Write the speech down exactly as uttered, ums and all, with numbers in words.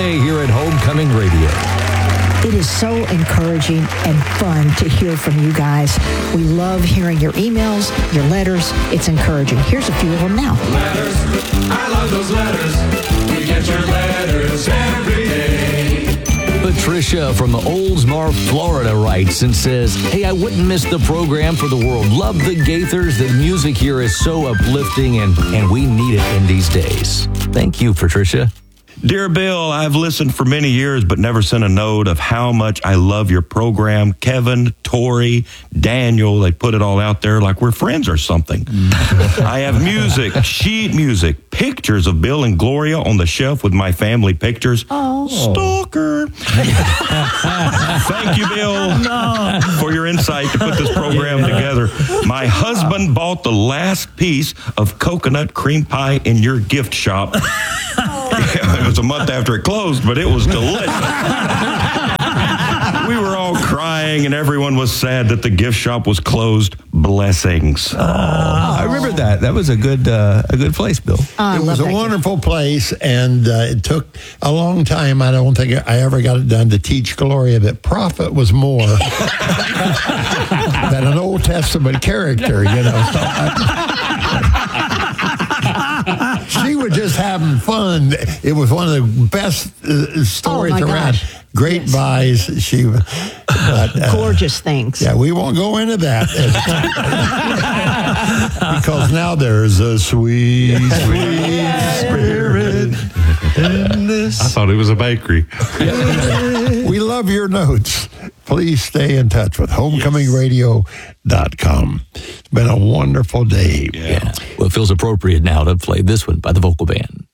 day here at Homecoming Radio. It is so encouraging and fun to hear from you guys. We love hearing your emails, your letters. It's encouraging. Here's a few of them now. Letters, I love those letters. We get your letters every day. Patricia from Oldsmar, Florida writes and says, hey, I wouldn't miss the program for the world. Love the Gaithers. The music here is so uplifting, and, and we need it in these days. Thank you, Patricia. Dear Bill, I've listened for many years but never sent a note of how much I love your program. Kevin, Tori, Daniel, they put it all out there like we're friends or something. I have music, sheet music, pictures of Bill and Gloria on the shelf with my family pictures. Oh. Stalker. Thank you, Bill, no. for your insight to put this program together. My husband bought the last piece of coconut cream pie in your gift shop. It was a month after it closed, but it was delicious. We were all crying, and everyone was sad that the gift shop was closed. Blessings. Oh, I remember that. That was a good uh, a good place, Bill. I it love was a that wonderful place, and uh, it took a long time. I don't think I ever got it done to teach Gloria that profit was more than an Old Testament character, you know. So I, she was just having fun. It was one of the best uh, stories Oh, my around. gosh. Great Yes. buys. She, but, uh, Gorgeous things. yeah, we won't go into that because now there's a sweet, sweet spirit in this. I thought it was a bakery. We love your notes. Please stay in touch with homecoming radio dot com. It's been a wonderful day. Yeah. Well, it feels appropriate now to play this one by the Vocal Band.